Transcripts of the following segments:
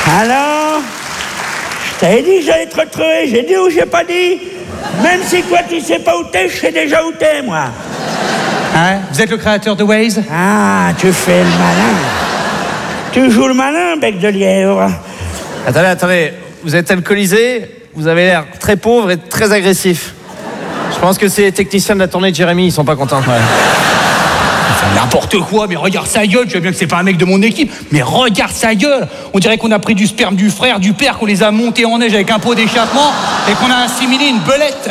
Alors, je t'avais dit que j'allais te retrouver, j'ai dit ou j'ai pas dit? Même si toi tu sais pas où t'es, je sais déjà où t'es, moi. Hein? Vous êtes le créateur de Waze? Ah, tu fais le malin. Tu joues le malin, bec de lièvre. Attendez, vous êtes alcoolisé, vous avez l'air très pauvre et très agressif. Je pense que c'est les techniciens de la tournée de Jérémy, ils sont pas contents. Ouais. Enfin, n'importe quoi, mais regarde sa gueule, je sais bien que c'est pas un mec de mon équipe, mais regarde sa gueule. On dirait qu'on a pris du sperme du frère, du père, qu'on les a montés en neige avec un pot d'échappement et qu'on a assimilé une belette.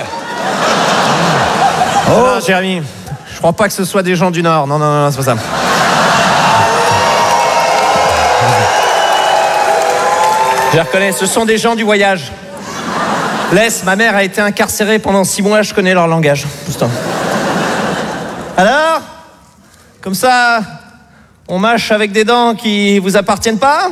Oh non, Jérémy, je crois pas que ce soit des gens du Nord. Non, c'est pas ça. Je les reconnais, ce sont des gens du voyage. Laisse, ma mère a été incarcérée pendant 6 mois, je connais leur langage. Putain. Alors, comme ça, on mâche avec des dents qui vous appartiennent pas?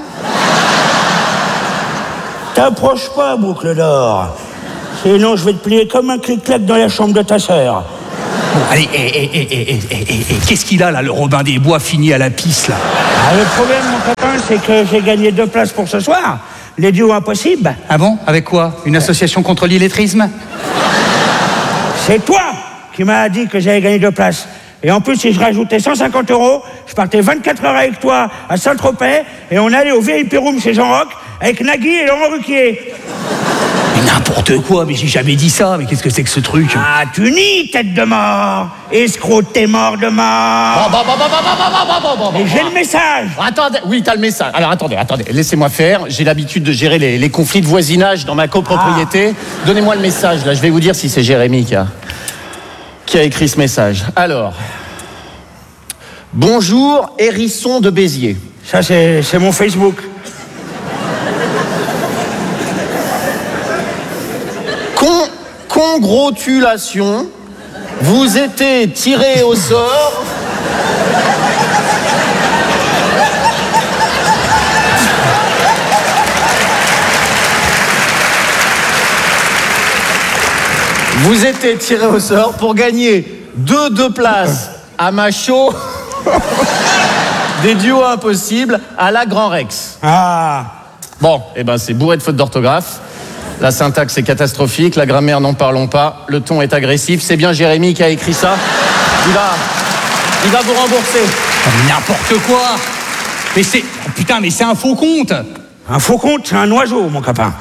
T'approches pas, boucle d'or. Sinon, je vais te plier comme un clic-clac dans la chambre de ta sœur. Bon, allez, qu'est-ce qu'il a là, le Robin des Bois fini à la pisse là? Ah, le problème, mon copain, c'est que j'ai gagné 2 places pour ce soir. Les duos impossibles. Ah bon? Avec quoi? Une association contre l'illettrisme? C'est toi qui m'as dit que j'avais gagné 2 places. Et en plus, si je rajoutais 150 €, je partais 24 heures avec toi à Saint-Tropez et on allait au VIP Room chez Jean-Roch avec Nagui et Laurent Ruquier. Mais n'importe quoi, mais j'ai jamais dit ça, mais qu'est-ce que c'est que ce truc? Ah, tu nies, tête de mort. Escroc, t'es mort de mort. Et j'ai le message. Attendez, oui, t'as le message. Alors attendez, laissez-moi faire. J'ai l'habitude de gérer les conflits de voisinage dans ma copropriété. Donnez-moi le message, là, je vais vous dire si c'est Jérémy qui a écrit ce message. Alors, bonjour, hérisson de Béziers. Ça, c'est mon Facebook. Congratulations, vous étiez tiré au sort. Vous étiez tiré au sort pour gagner 2 places à Machaut des duos impossibles à la Grand Rex. Ah. Bon, c'est bourré de fautes d'orthographe. La syntaxe est catastrophique, la grammaire n'en parlons pas, le ton est agressif. C'est bien Jérémy qui a écrit ça. Il va vous rembourser. N'importe quoi. Mais c'est... Oh, putain, mais c'est un faux compte. Un faux compte, c'est un oiseau, mon copain.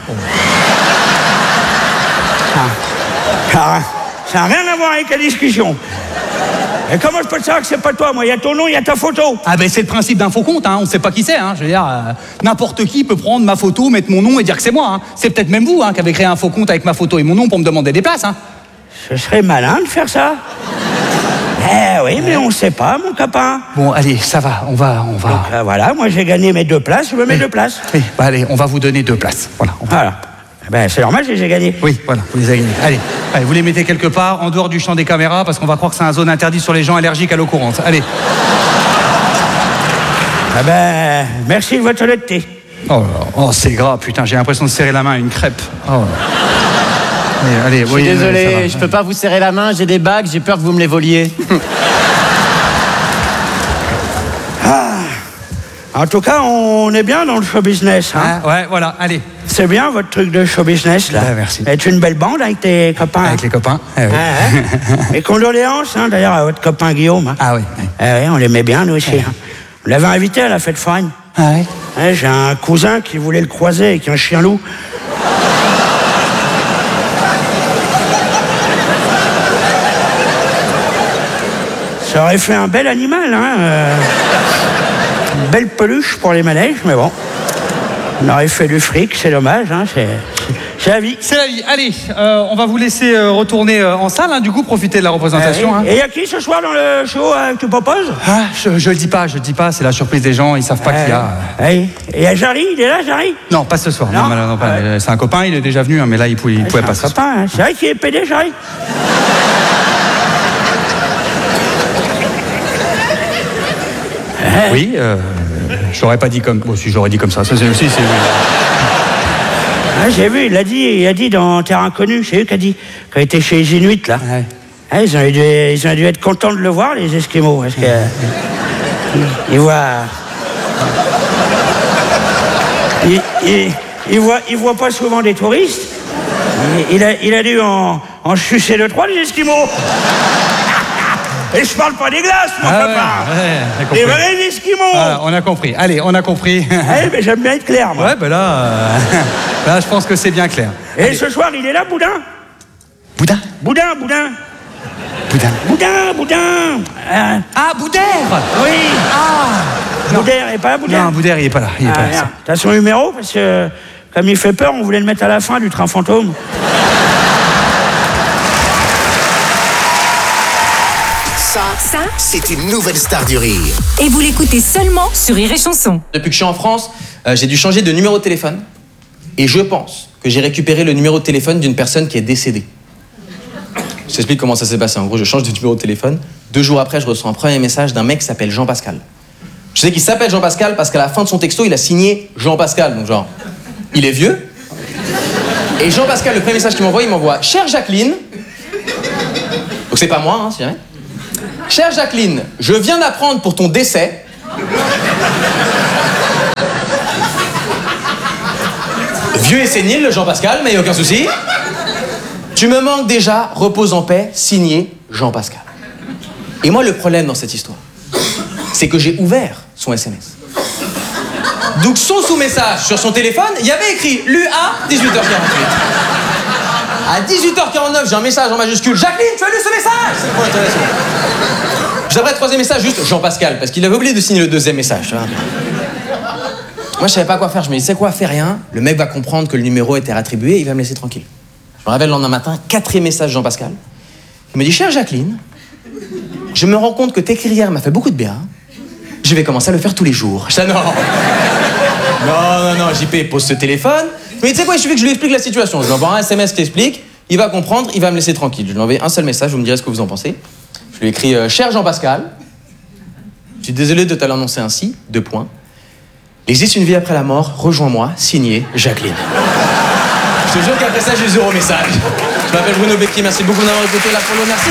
Ça n'a rien à voir avec la discussion. Et comment je peux te savoir que c'est pas toi? Moi, il y a ton nom, il y a ta photo. Ah ben c'est le principe d'un faux compte, hein. On sait pas qui c'est, hein. Je veux dire, n'importe qui peut prendre ma photo, mettre mon nom et dire que c'est moi, hein. C'est peut-être même vous, hein, qui avez créé un faux compte avec ma photo et mon nom pour me demander des places, hein. Ce serait malin de faire ça. Eh oui, mais on sait pas, mon copain. Bon, allez, ça va, on va... Donc voilà, moi j'ai gagné mes 2 places, je veux mes 2 places. Oui, bah allez, on va vous donner 2 places, voilà. Voilà. Ben, c'est normal, j'ai gagné. Oui, voilà, vous les avez gagnés. Allez, vous les mettez quelque part, en dehors du champ des caméras, parce qu'on va croire que c'est une zone interdite sur les gens allergiques à l'eau courante. Allez. Ah ben, merci de votre honnêteté. Oh, c'est gras, putain, j'ai l'impression de serrer la main à une crêpe. Oh. Allez, Je suis désolé, je peux pas vous serrer la main, j'ai des bagues, j'ai peur que vous me les voliez. En tout cas, on est bien dans le show business. Hein. Ouais, voilà, allez. C'est bien votre truc de show business, là. Ouais, merci. Êtes une belle bande avec tes copains. Avec les copains. Oui. Mes condoléances, hein, d'ailleurs, à votre copain Guillaume. Hein. Ah oui. Oui, on l'aimait bien, nous aussi. Hein. On l'avait invité à la fête foraine. Ah oui. Ouais, j'ai un cousin qui voulait le croiser avec un chien loup. Ça aurait fait un bel animal, hein. Une belle peluche pour les manèges, mais bon. On aurait fait du fric, c'est dommage, hein. C'est la vie. C'est la vie. Allez, on va vous laisser retourner en salle, hein, du coup, profiter de la représentation. Hein. Et il y a qui ce soir dans le show que tu proposes? Ah, je le dis pas, c'est la surprise des gens, ils savent pas qu'il y a. Et il y a Jarry, il est là, Jarry? Non, pas ce soir. Non, pas. C'est un copain, il est déjà venu, hein, mais là, il pouvait pas ce soir. Copain, hein. C'est vrai qu'il est pédé, Jarry? Oui, j'aurais pas dit comme... Bon, si j'aurais dit comme ça, ça c'est aussi... Ah, j'ai vu, il a dit dans Terre Inconnue, c'est eux qui a dit, quand il était chez les Inuits, là. Ouais. Ah, ils ont dû être contents de le voir, les Esquimaux, parce que... ils voient... Il voit pas souvent des touristes. Il a dû en sucer 2-3 les Esquimaux. Et je parle pas des glaces, mon papa. Des vrais Esquimaux. Voilà, on a compris. Allez, on a compris. Mais j'aime bien être clair, moi. Ouais, ben là, là, je pense que c'est bien clair. Et allez. Ce soir, il est là, Boudin. Boudin. Ah, Boudère. Oui. Ah. Boudère, et pas Boudère. Non, Boudère, il est pas là. T'as son numéro, parce que comme il fait peur, on voulait le mettre à la fin du train fantôme. Ça, c'est une nouvelle star du rire. Et vous l'écoutez seulement sur Rire et Chanson. Depuis que je suis en France, j'ai dû changer de numéro de téléphone. Et je pense que j'ai récupéré le numéro de téléphone d'une personne qui est décédée. Je t'explique comment ça s'est passé. En gros, je change de numéro de téléphone. 2 jours après, je reçois un premier message d'un mec qui s'appelle Jean-Pascal. Je sais qu'il s'appelle Jean-Pascal parce qu'à la fin de son texto, il a signé Jean-Pascal. Donc genre, il est vieux. Et Jean-Pascal, le premier message qu'il m'envoie, il m'envoie « Chère Jacqueline ». Donc c'est pas moi, hein, c'est vrai. « Chère Jacqueline, je viens d'apprendre pour ton décès. Vieux et sénile, le Jean-Pascal, mais aucun souci. Tu me manques déjà, repose en paix, signé Jean-Pascal. » Et moi, le problème dans cette histoire, c'est que j'ai ouvert son SMS. Donc son sous-message sur son téléphone, il y avait écrit « Lu à 18h48 ». À 18h49, j'ai un message en majuscule « Jacqueline, tu as lu ce message ?» C'est le point d'interrogation. J'appelle le troisième message juste Jean-Pascal, parce qu'il avait oublié de signer le deuxième message. Tu vois. Moi, je savais pas quoi faire. Je me dis, c'est quoi, fais rien. Le mec va comprendre que le numéro était réattribué, il va me laisser tranquille. Je me réveille le lendemain matin, 4e message Jean-Pascal. Il me dit, chère Jacqueline, je me rends compte que t'écrire hier m'a fait beaucoup de bien. Je vais commencer à le faire tous les jours. Je dis, non. Non, JP, pose ce téléphone. Mais tu sais quoi, il suffit que je lui explique la situation. Je lui envoie un SMS qui explique, il va comprendre, il va me laisser tranquille. Je lui envoie un seul message, vous me direz ce que vous en pensez. Je lui écris, cher Jean-Pascal, je suis désolé de te l'annoncer ainsi, 2 points. Il existe une vie après la mort, rejoins-moi, signé Jacqueline. Je te jure qu'après ça, j'ai 0 message. Je m'appelle Bruno Becchi, merci beaucoup d'avoir écouté la Polo, merci.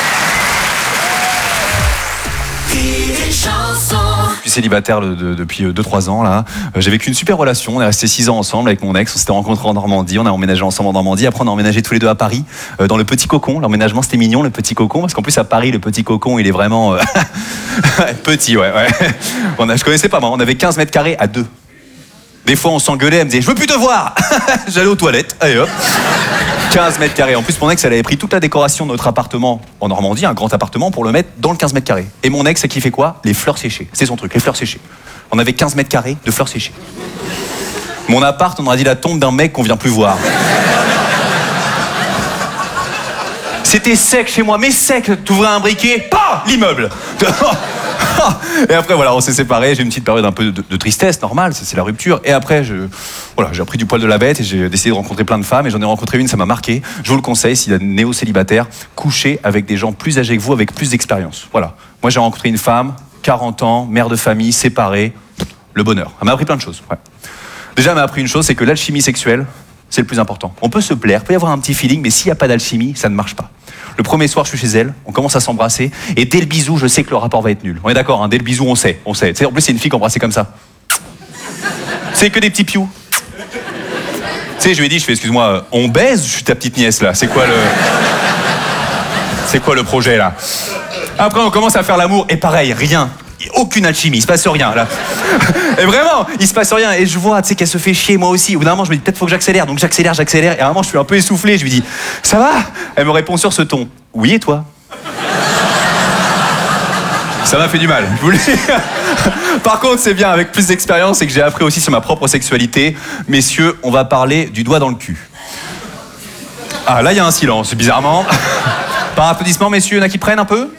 Je suis célibataire depuis 2-3 ans là. J'ai vécu une super relation, on est resté 6 ans ensemble avec mon ex, on s'était rencontrés en Normandie, on a emménagé ensemble en Normandie, après on a emménagé tous les deux à Paris, dans le Petit Cocon. L'emménagement c'était mignon, le Petit Cocon, parce qu'en plus à Paris le Petit Cocon il est vraiment petit, ouais. Je connaissais pas moi, on avait 15 mètres carrés à 2. Des fois on s'engueulait, elle me disait je veux plus te voir. J'allais aux toilettes, allez hop. 15 mètres carrés. En plus, mon ex, elle avait pris toute la décoration de notre appartement en Normandie, un grand appartement, pour le mettre dans le 15 mètres carrés. Et mon ex, qui fait quoi? Les fleurs séchées. C'est son truc, les fleurs séchées. On avait 15 mètres carrés de fleurs séchées. Mon appart, on aurait dit la tombe d'un mec qu'on vient plus voir. C'était sec chez moi, mais sec. T'ouvrais un briquet, pas l'immeuble. Et après, voilà, on s'est séparés. J'ai eu une petite période un peu de tristesse, normale, c'est la rupture. Et après, j'ai pris du poil de la bête et j'ai décidé de rencontrer plein de femmes. Et j'en ai rencontré une, ça m'a marqué. Je vous le conseille, s'il est néo-célibataire, couchez avec des gens plus âgés que vous, avec plus d'expérience. Voilà. Moi, j'ai rencontré une femme, 40 ans, mère de famille, séparée. Le bonheur. Elle m'a appris plein de choses. Ouais. Déjà, elle m'a appris une chose, c'est que l'alchimie sexuelle, c'est le plus important. On peut se plaire, il peut y avoir un petit feeling, mais s'il n'y a pas d'alchimie, ça ne marche pas. Le premier soir, je suis chez elle, on commence à s'embrasser, et dès le bisou, je sais que le rapport va être nul. On est d'accord, hein, dès le bisou, on sait. Tu sais, en plus, c'est une fille qui embrassait comme ça. C'est que des petits pious. Tu sais, je lui ai dit, excuse-moi, on baise, je suis ta petite nièce, là. C'est quoi le projet, là? Après, on commence à faire l'amour, et pareil, rien. Aucune alchimie, il se passe rien là. Et vraiment, il se passe rien. Et je vois, tu sais, qu'elle se fait chier, moi aussi. Au bout d'un moment, je me dis peut-être faut que j'accélère. Donc j'accélère. Et à un moment, je suis un peu essoufflé. Je lui dis, ça va? Elle me répond sur ce ton, oui, et toi? Ça m'a fait du mal, je vous le dis. Par contre, c'est bien, avec plus d'expérience et que j'ai appris aussi sur ma propre sexualité. Messieurs, on va parler du doigt dans le cul. Ah, là, il y a un silence, bizarrement. Par applaudissement, messieurs, il y en a qui prennent un peu?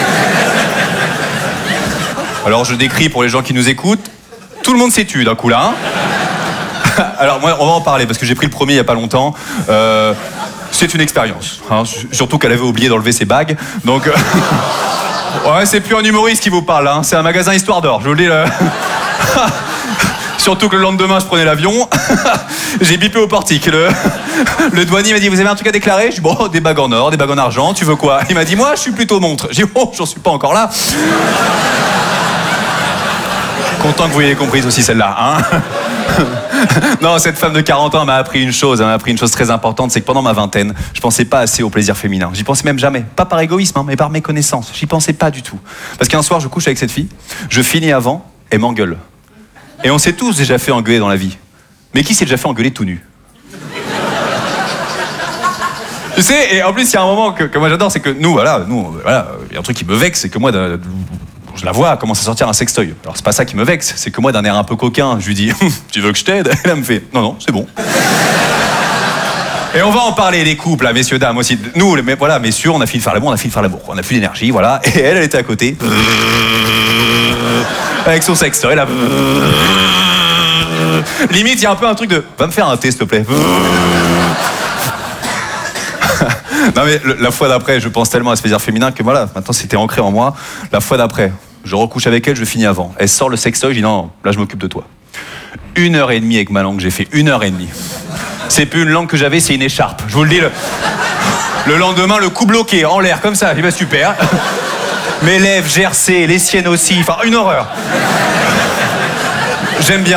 Alors je décris pour les gens qui nous écoutent. Tout le monde s'est tu d'un coup là. Hein. Alors moi, on va en parler parce que j'ai pris le premier il y a pas longtemps. C'est une expérience. Hein. Surtout qu'elle avait oublié d'enlever ses bagues. Donc ouais, c'est plus un humoriste qui vous parle. Hein. C'est un magasin Histoire d'Or. Je vous le dis. Surtout que le lendemain, je prenais l'avion. J'ai bipé au portique. Le douanier m'a dit, vous avez un truc à déclarer? Je dis, bon, des bagues en or, des bagues en argent, tu veux quoi? Il m'a dit, moi, je suis plutôt montre. J'ai dit, bon, j'en suis pas encore là. Content que vous ayez compris aussi celle-là, hein. Non, cette femme de 40 ans elle m'a appris une chose, très importante, c'est que pendant ma vingtaine, je pensais pas assez au plaisir féminin. J'y pensais même jamais. Pas par égoïsme, hein, mais par méconnaissance. J'y pensais pas du tout. Parce qu'un soir, je couche avec cette fille, je finis avant, elle m'engueule. Et on s'est tous déjà fait engueuler dans la vie. Mais qui s'est déjà fait engueuler tout nu? Tu sais, et en plus, il y a un moment que moi j'adore, c'est que nous, voilà, il y a un truc qui me vexe, c'est que moi, je la vois commence à sortir un sextoy. Alors c'est pas ça qui me vexe, c'est que moi, d'un air un peu coquin, je lui dis « Tu veux que je t'aide ?» Elle me fait « Non, c'est bon. » Et on va en parler, les couples, là, messieurs, dames aussi. Nous, voilà, messieurs, on a fini de faire l'amour, on a plus d'énergie, voilà. Et elle était à côté, avec son sextoy, là. Limite, il y a un peu un truc de « Va me faire un thé, s'il te plaît. » Non mais la fois d'après, je pense tellement à ce plaisir féminin que voilà, maintenant c'était ancré en moi. La fois d'après, je recouche avec elle, je finis avant. Elle sort le sextoy, je dis non, là je m'occupe de toi. 1h30 avec ma langue, j'ai fait 1h30. C'est plus une langue que j'avais, c'est une écharpe. Je vous le dis, le lendemain, le cou bloqué, en l'air, comme ça, je dis bah super. Mes lèvres gercées, les siennes aussi, enfin une horreur. J'aime bien.